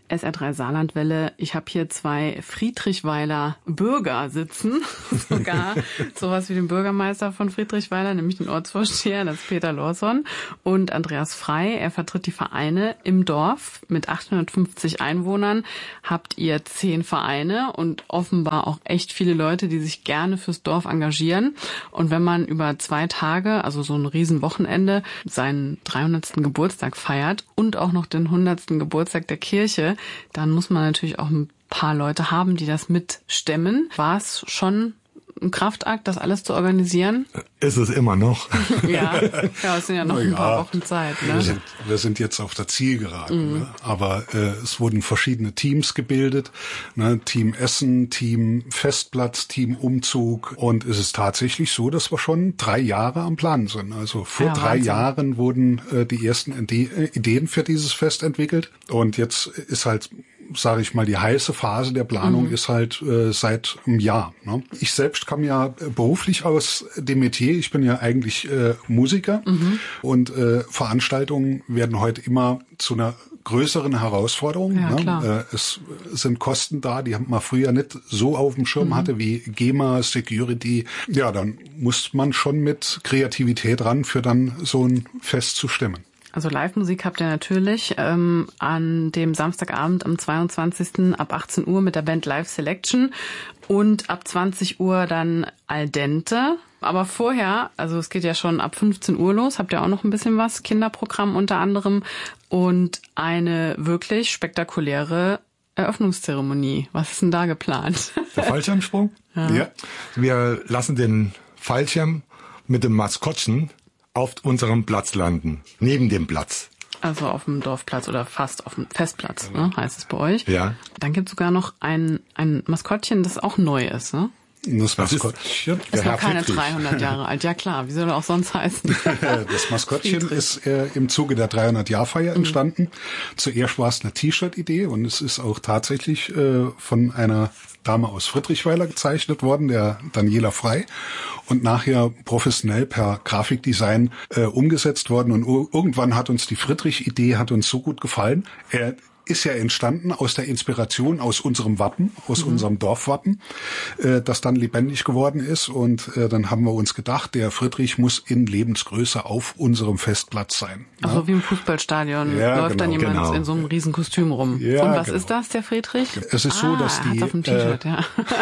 SR3 Saarlandwelle. Ich habe hier 2 Friedrichweiler Bürger sitzen, sogar sowas wie den Bürgermeister von Friedrichweiler, nämlich den Ortsvorsteher, das ist Peter Lawson, und Andreas Frei. Er vertritt die Vereine im Dorf mit 850 Einwohnern. Habt ihr 10 Vereine und offenbar auch echt viele Leute, die sich gerne fürs Dorf engagieren. Und wenn man über 2 Tage, also so ein Riesenwochenende, seinen 300. Geburtstag feiert und auch noch den 100. Geburtstag der Kirche, dann muss man natürlich auch ein paar Leute haben, die das mitstemmen. War es schon ein Kraftakt, das alles zu organisieren? Ist es immer noch. Ja, es sind ja noch ein paar Wochen Zeit. Ne? Wir sind jetzt auf der Zielgeraden. Ne? Aber es wurden verschiedene Teams gebildet. Ne? Team Essen, Team Festplatz, Team Umzug. Und es ist tatsächlich so, dass wir schon 3 Jahre am Plan sind. Also vor 3 Jahren wurden die ersten Ideen für dieses Fest entwickelt. Und jetzt ist halt, sage ich mal, die heiße Phase der Planung ist halt seit einem Jahr. Ne? Ich selbst komme ja beruflich aus dem Metier. Ich bin ja eigentlich Musiker und Veranstaltungen werden heute immer zu einer größeren Herausforderung. Ja, ne? Es sind Kosten da, die man früher nicht so auf dem Schirm hatte wie GEMA, Security. Ja, dann muss man schon mit Kreativität ran, für dann so ein Fest zu stemmen. Also Live-Musik habt ihr natürlich an dem Samstagabend am 22. ab 18 Uhr mit der Band Live Selection und ab 20 Uhr dann Al Dente. Aber vorher, also es geht ja schon ab 15 Uhr los, habt ihr auch noch ein bisschen was, Kinderprogramm unter anderem und eine wirklich spektakuläre Eröffnungszeremonie. Was ist denn da geplant? Der Fallschirmsprung? Ja. Wir lassen den Fallschirm mit dem Maskottchen auf unserem Platz landen, neben dem Platz. Also auf dem Dorfplatz oder fast auf dem Festplatz, ne, heißt es bei euch. Ja. Dann gibt es sogar noch ein Maskottchen, das auch neu ist, ne? Das Maskottchen ist noch keine 300 Jahre alt. Ja klar, wie soll er auch sonst heißen? Das Maskottchen ist im Zuge der 300-Jahr-Feier entstanden. Zuerst war es eine T-Shirt-Idee und es ist auch tatsächlich von einer Dame aus Friedrichweiler gezeichnet worden, der Daniela Frei, und nachher professionell per Grafikdesign umgesetzt worden. Und irgendwann hat uns die Friedrich-Idee hat uns so gut gefallen. Ist ja entstanden aus der Inspiration aus unserem Wappen, aus unserem Dorfwappen, das dann lebendig geworden ist. Und dann haben wir uns gedacht, der Friedrich muss in Lebensgröße auf unserem Festplatz sein. Also wie im Fußballstadion läuft dann jemand in so einem riesen Kostüm rum. Ja, und was ist das, der Friedrich? Es ist so, dass die... auf dem T-Shirt, ja.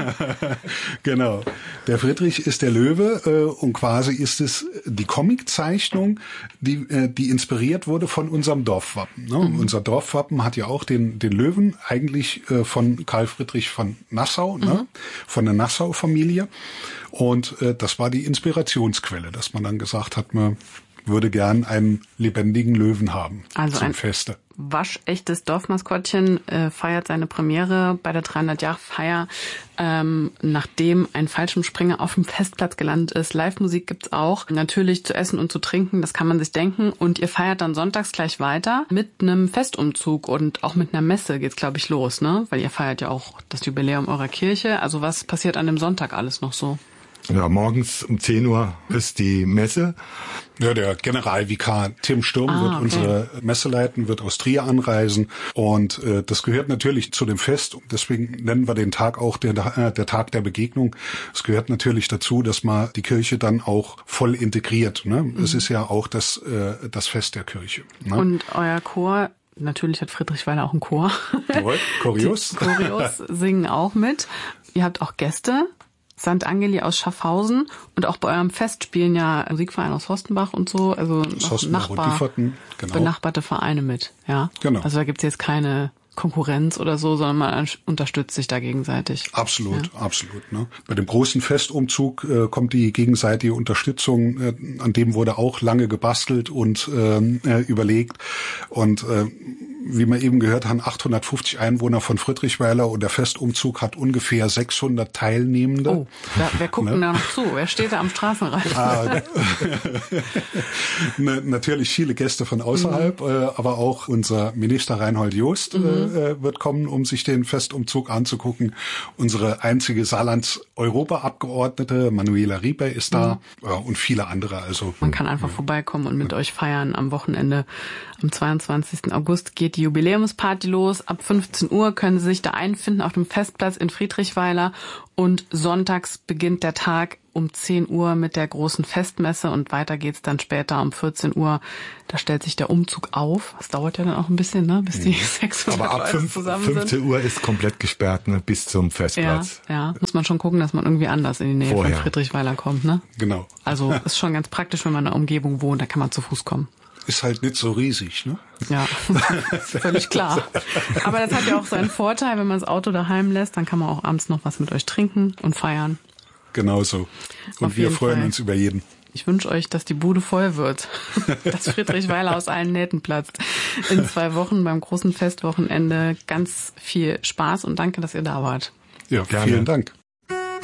Genau. Der Friedrich ist der Löwe und quasi ist es die Comiczeichnung, die inspiriert wurde von unserem Dorfwappen. Ne? Unser Dorfwappen hat ja auch den Löwen, eigentlich von Karl Friedrich von Nassau, ne? Von der Nassau-Familie. Und das war die Inspirationsquelle, dass man dann gesagt hat, man würde gern einen lebendigen Löwen haben zum Feste. Waschechtes Dorfmaskottchen feiert seine Premiere bei der 300-Jahr-Feier, nachdem ein Fallschirmspringer auf dem Festplatz gelandet ist. Live-Musik gibt's auch, natürlich zu essen und zu trinken, das kann man sich denken. Und ihr feiert dann sonntags gleich weiter mit einem Festumzug und auch mit einer Messe geht's, glaube ich, los, ne? Weil ihr feiert ja auch das Jubiläum eurer Kirche. Also was passiert an dem Sonntag alles noch so? Ja, morgens um 10 Uhr ist die Messe. Ja, der Generalvikar Tim Sturm wird unsere Messe leiten, wird aus Trier anreisen und das gehört natürlich zu dem Fest. Deswegen nennen wir den Tag auch der Tag der Begegnung. Es gehört natürlich dazu, dass man die Kirche dann auch voll integriert. Ne? Es ist ja auch das Fest der Kirche. Ne? Und euer Chor, natürlich hat Friedrichweiler auch einen Chor. Jawohl, Choreos. Die Choreos singen auch mit. Ihr habt auch Gäste. St. Angeli aus Schaffhausen und auch bei eurem Fest spielen ja Musikverein aus Horstenbach und so, also benachbarte Vereine mit, ja. Genau. Also da gibt's jetzt keine Konkurrenz oder so, sondern man unterstützt sich da gegenseitig. Absolut, ja. Absolut. Ne? Bei dem großen Festumzug kommt die gegenseitige Unterstützung, an dem wurde auch lange gebastelt und überlegt und wie wir eben gehört haben, 850 Einwohner von Friedrichweiler und der Festumzug hat ungefähr 600 Teilnehmende. Oh, wer guckt denn da noch zu? Wer steht da am Straßenrand? Natürlich viele Gäste von außerhalb, aber auch unser Minister Reinhold Jost wird kommen, um sich den Festumzug anzugucken. Unsere einzige Saarlands-Europa-Abgeordnete, Manuela Rieper, ist da und viele andere. Also man kann einfach vorbeikommen und mit euch feiern am Wochenende. Am 22. August geht geht die Jubiläumsparty los. Ab 15 Uhr können Sie sich da einfinden auf dem Festplatz in Friedrichweiler. Und sonntags beginnt der Tag um 10 Uhr mit der großen Festmesse und weiter geht's dann später um 14 Uhr. Da stellt sich der Umzug auf. Das dauert ja dann auch ein bisschen, ne, bis die 600 Aber ab Leute zusammen sind. 15 Uhr ist komplett gesperrt, ne, bis zum Festplatz. Ja, muss man schon gucken, dass man irgendwie anders in die Nähe von Friedrichweiler kommt, ne? Genau. Also ist schon ganz praktisch, wenn man in einer Umgebung wohnt, da kann man zu Fuß kommen. Ist halt nicht so riesig, ne? Ja, völlig klar. Aber das hat ja auch seinen Vorteil, wenn man das Auto daheim lässt, dann kann man auch abends noch was mit euch trinken und feiern. Genau so. Und wir freuen uns über jeden. Ich wünsche euch, dass die Bude voll wird, dass Friedrichweiler aus allen Nähten platzt. In 2 Wochen beim großen Festwochenende ganz viel Spaß und danke, dass ihr da wart. Ja, vielen Dank.